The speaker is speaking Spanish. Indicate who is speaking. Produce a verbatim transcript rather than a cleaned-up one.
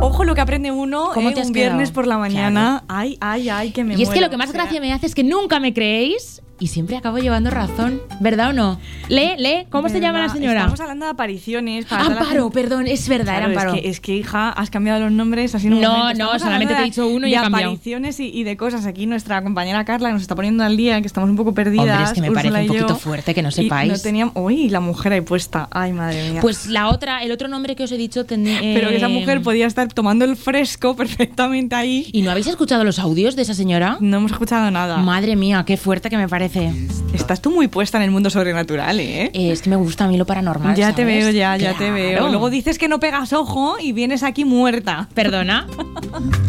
Speaker 1: Ojo lo que aprende uno
Speaker 2: ¿Cómo
Speaker 1: eh,
Speaker 2: te has
Speaker 1: un viernes
Speaker 2: quedado?
Speaker 1: por la mañana.
Speaker 2: Claro.
Speaker 1: Ay, ay, ay, que me
Speaker 2: Y es
Speaker 1: muero.
Speaker 2: que lo que más
Speaker 1: O sea,
Speaker 2: gracia me hace es que nunca me creéis y siempre acabo llevando razón, ¿verdad o no? Lee, lee, ¿cómo se llama la
Speaker 1: ¿verdad?
Speaker 2: señora?
Speaker 1: Estamos hablando de apariciones. para toda la
Speaker 2: Amparo,
Speaker 1: gente-
Speaker 2: perdón, es verdad,
Speaker 1: Claro,
Speaker 2: era Amparo.
Speaker 1: Es que, es que, hija, has cambiado los nombres así en un
Speaker 2: No,
Speaker 1: momento.
Speaker 2: no,
Speaker 1: Estamos
Speaker 2: solamente
Speaker 1: hablando
Speaker 2: te he
Speaker 1: de-
Speaker 2: dicho uno y
Speaker 1: de
Speaker 2: he cambiado.
Speaker 1: apariciones y, y de cosas. Aquí nuestra compañera Carla nos está poniendo al día, que estamos un poco perdidas.
Speaker 2: Hombre, es que me
Speaker 1: Úrsula
Speaker 2: parece un
Speaker 1: y
Speaker 2: poquito
Speaker 1: yo,
Speaker 2: fuerte que no
Speaker 1: y
Speaker 2: sepáis.
Speaker 1: No teníamos... Uy, la mujer ahí puesta. Ay, madre mía.
Speaker 2: Pues la otra, el otro nombre que os he dicho... ten- eh,
Speaker 1: Pero que esa mujer podía estar tomando el fresco perfectamente ahí.
Speaker 2: ¿Y no habéis escuchado los audios de esa señora?
Speaker 1: No hemos escuchado nada.
Speaker 2: Madre mía, qué fuerte que me parece.
Speaker 1: Estás tú muy puesta en el mundo sobrenatural, ¿eh?
Speaker 2: Eh, es que me gusta a mí lo paranormal,
Speaker 1: Ya te
Speaker 2: ¿sabes?
Speaker 1: veo, ya, ya te
Speaker 2: Claro.
Speaker 1: veo. Luego dices que no pegas ojo y vienes aquí muerta.
Speaker 2: Perdona.